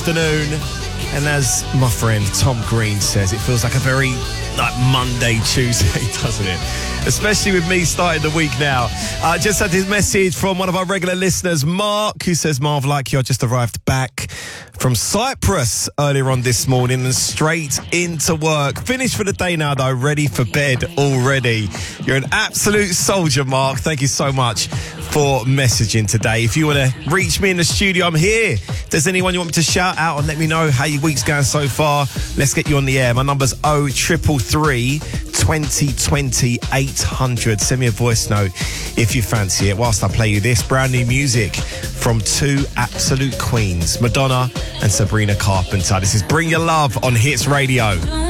afternoon. And as my friend Tom Green says, it feels like a very Monday, Tuesday, doesn't it? Especially with me starting the week now. Just had this message from one of our regular listeners, Mark, who says, Marv, like you, I just arrived back from Cyprus earlier on this morning and straight into work. Finished for the day now, though, ready for bed already. You're an absolute soldier, Mark. Thank you so much for messaging today. If you want to reach me in the studio, I'm here. If there's anyone you want me to shout out and let me know how your week's going so far, let's get you on the air. My number's 0333 2020 800. Send me a voice note if you fancy it whilst I play you this brand new music from two absolute queens, Madonna and Sabrina Carpenter. This is Bring Your Love on Hits Radio.